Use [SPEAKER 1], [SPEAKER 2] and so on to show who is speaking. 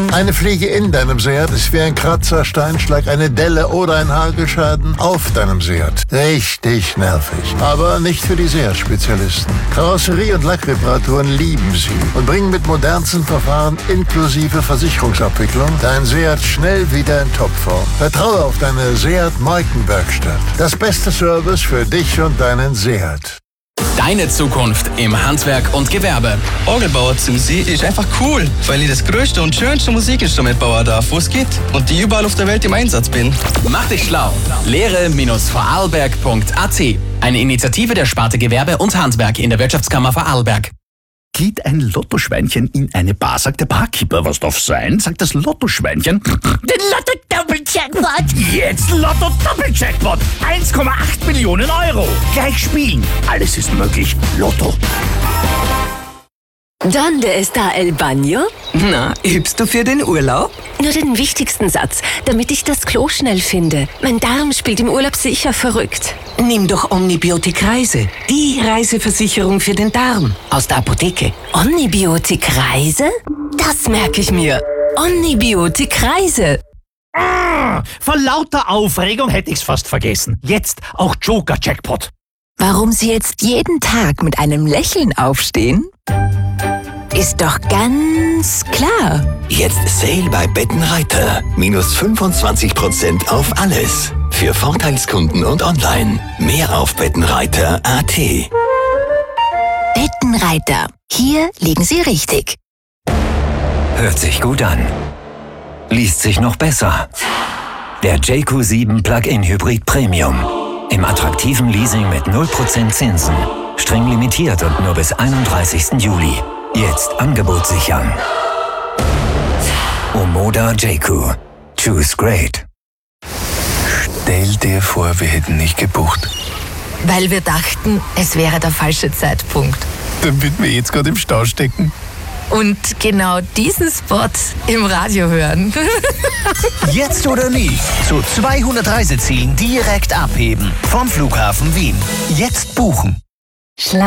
[SPEAKER 1] Eine Fliege in deinem Seat ist wie ein Kratzer, Steinschlag, eine Delle oder ein Hagelschaden auf deinem Seat. Richtig nervig. Aber nicht für die Seat-Spezialisten. Karosserie- und Lackreparaturen lieben sie und bringen mit modernsten Verfahren inklusive Versicherungsabwicklung dein Seat schnell wieder in Topform. Vertraue auf deine Seat-Markenwerkstatt. Das beste Service für dich und deinen Seat.
[SPEAKER 2] Deine Zukunft im Handwerk und Gewerbe.
[SPEAKER 3] Orgelbauer zum See ist einfach cool, weil ich das größte und schönste Musikinstrument bauen darf, wo es geht und die überall auf der Welt im Einsatz bin.
[SPEAKER 2] Mach dich schlau. Lehre-vorarlberg.at. Eine Initiative der Sparte Gewerbe und Handwerk in der Wirtschaftskammer Vorarlberg.
[SPEAKER 4] Geht ein Lottoschweinchen in eine Bar, sagt der Barkeeper, was darf sein? Sagt das Lottoschweinchen, den Lotto-Doppel-Jackpot! Jetzt Lotto-Doppel-Jackpot! 1,8 Millionen Euro! Gleich spielen! Alles ist möglich. Lotto.
[SPEAKER 5] ¿Dónde está el baño?
[SPEAKER 6] Na, übst du für den Urlaub?
[SPEAKER 5] Nur den wichtigsten Satz, damit ich das Klo schnell finde. Mein Darm spielt im Urlaub sicher verrückt.
[SPEAKER 6] Nimm doch Omnibiotik Reise. Die Reiseversicherung für den Darm. Aus der Apotheke.
[SPEAKER 5] Omnibiotik Reise? Das merke ich mir. Omnibiotik Reise.
[SPEAKER 4] Vor lauter Aufregung hätte ich's fast vergessen. Jetzt auch Joker-Jackpot.
[SPEAKER 7] Warum Sie jetzt jeden Tag mit einem Lächeln aufstehen? Ist doch ganz klar.
[SPEAKER 8] Jetzt Sale bei Bettenreiter. Minus 25% auf alles. Für Vorteilskunden und online. Mehr auf bettenreiter.at.
[SPEAKER 7] Bettenreiter. Hier liegen Sie richtig.
[SPEAKER 9] Hört sich gut an. Liest sich noch besser. Der JQ7 Plug-in Hybrid Premium. Im attraktiven Leasing mit 0% Zinsen. Streng limitiert und nur bis 31. Juli. Jetzt Angebot sichern. Omoda JQ. Choose great.
[SPEAKER 10] Stell dir vor, wir hätten nicht gebucht.
[SPEAKER 7] Weil wir dachten, es wäre der falsche Zeitpunkt.
[SPEAKER 10] Dann würden wir jetzt gerade im Stau stecken.
[SPEAKER 7] Und genau diesen Spot im Radio hören.
[SPEAKER 11] Jetzt oder nie. Zu 200 Reisezielen direkt abheben. Vom Flughafen Wien. Jetzt buchen.